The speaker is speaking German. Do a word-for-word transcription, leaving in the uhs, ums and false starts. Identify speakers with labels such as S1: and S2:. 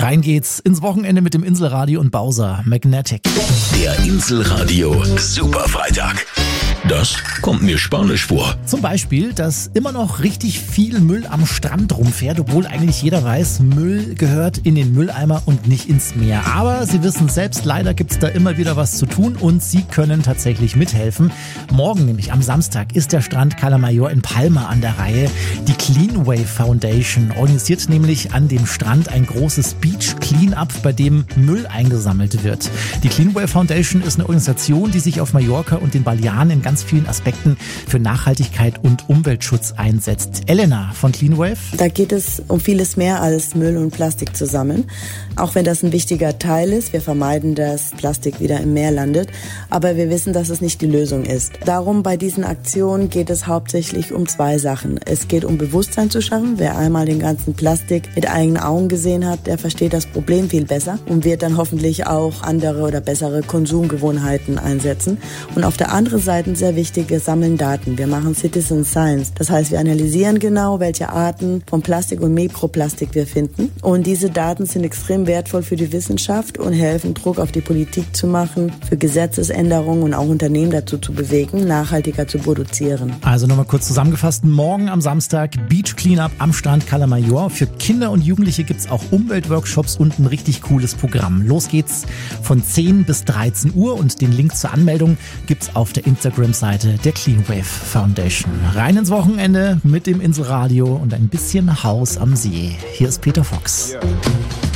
S1: Rein geht's ins Wochenende mit dem Inselradio und Bowser Magnetic.
S2: Der Inselradio Superfreitag. Das kommt mir spanisch vor.
S1: Zum Beispiel, dass immer noch richtig viel Müll am Strand rumfährt, obwohl eigentlich jeder weiß, Müll gehört in den Mülleimer und nicht ins Meer. Aber Sie wissen selbst, leider gibt's da immer wieder was zu tun und Sie können tatsächlich mithelfen. Morgen, nämlich am Samstag, ist der Strand Cala Mayor in Palma an der Reihe. Die Cleanway Foundation organisiert nämlich an dem Strand ein großes Beach Cleanup, bei dem Müll eingesammelt wird. Die Cleanway Foundation ist eine Organisation, die sich auf Mallorca und den Balearen in ganz vielen Aspekten für Nachhaltigkeit und Umweltschutz einsetzt. Elena von Cleanwave.
S3: Da geht es um vieles mehr als Müll und Plastik zu sammeln. Auch wenn das ein wichtiger Teil ist, wir vermeiden, dass Plastik wieder im Meer landet, aber wir wissen, dass es nicht die Lösung ist. Darum bei diesen Aktionen geht es hauptsächlich um zwei Sachen. Es geht um Bewusstsein zu schaffen. Wer einmal den ganzen Plastik mit eigenen Augen gesehen hat, der versteht das Problem viel besser und wird dann hoffentlich auch andere oder bessere Konsumgewohnheiten einsetzen. Und auf der anderen Seite sehr wichtig, wir sammeln Daten. Wir machen Citizen Science. Das heißt, wir analysieren genau, welche Arten von Plastik und Mikroplastik wir finden. Und diese Daten sind extrem wertvoll für die Wissenschaft und helfen, Druck auf die Politik zu machen, für Gesetzesänderungen und auch Unternehmen dazu zu bewegen, nachhaltiger zu produzieren.
S1: Also nochmal kurz zusammengefasst, morgen am Samstag Beach Cleanup am Strand Cala Mayor. Für Kinder und Jugendliche gibt's auch Umweltworkshops und ein richtig cooles Programm. Los geht's von zehn bis dreizehn Uhr und den Link zur Anmeldung gibt's auf der Instagram-Seite der Cleanwave Foundation. Rein ins Wochenende mit dem Inselradio und ein bisschen Haus am See. Hier ist Peter Fox.
S4: Yeah.